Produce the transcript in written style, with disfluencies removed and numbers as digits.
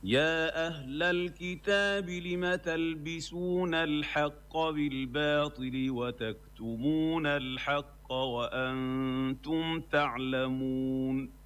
يا أهل الكتاب لم تلبسون الحق بالباطل وتكتمون الحق وأنتم تعلمون